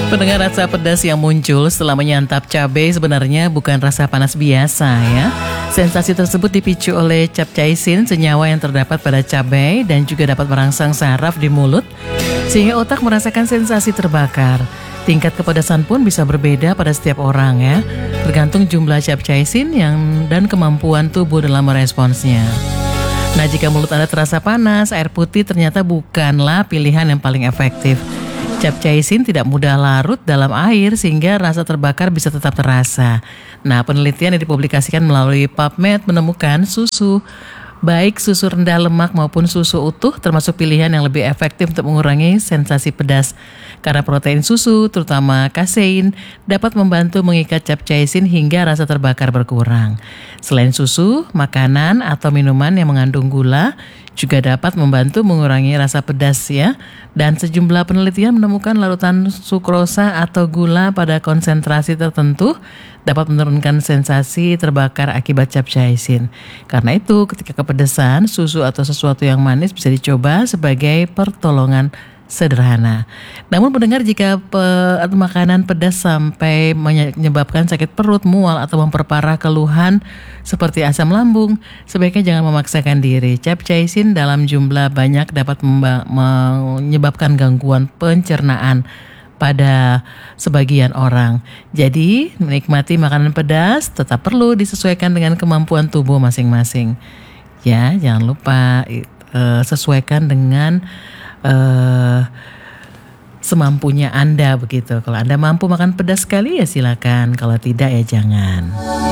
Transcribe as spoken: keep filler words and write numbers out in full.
Pendengar, rasa pedas yang muncul setelah menyantap cabai sebenarnya bukan rasa panas biasa ya. Sensasi tersebut dipicu oleh capsaicin, senyawa yang terdapat pada cabai dan juga dapat merangsang saraf di mulut sehingga otak merasakan sensasi terbakar. Tingkat kepedasan pun bisa berbeda pada setiap orang ya, tergantung jumlah capsaicin yang dan kemampuan tubuh dalam meresponsnya. Nah, jika mulut Anda terasa panas, air putih ternyata bukanlah pilihan yang paling efektif. Capsaicin tidak mudah larut dalam air sehingga rasa terbakar bisa tetap terasa. Nah, penelitian yang dipublikasikan melalui PubMed menemukan susu, baik susu rendah lemak maupun susu utuh, termasuk pilihan yang lebih efektif untuk mengurangi sensasi pedas. Karena protein susu, terutama kasein, dapat membantu mengikat capsaicin hingga rasa terbakar berkurang. Selain susu, makanan atau minuman yang mengandung gula juga dapat membantu mengurangi rasa pedas ya. Dan sejumlah penelitian menemukan larutan sukrosa atau gula pada konsentrasi tertentu dapat menurunkan sensasi terbakar akibat capsaicin. Karena itu, ketika kepedesan, susu atau sesuatu yang manis bisa dicoba sebagai pertolongan sederhana. Namun pendengar, jika pe, atau makanan pedas sampai menyebabkan sakit perut, mual atau memperparah keluhan seperti asam lambung, sebaiknya jangan memaksakan diri. Capsaicin dalam jumlah banyak dapat memba- menyebabkan gangguan pencernaan pada sebagian orang. Jadi, menikmati makanan pedas tetap perlu disesuaikan dengan kemampuan tubuh masing-masing. Ya, jangan lupa uh, sesuaikan dengan Uh, semampunya Anda begitu. Kalau Anda mampu makan pedas sekali ya silakan, kalau tidak ya jangan.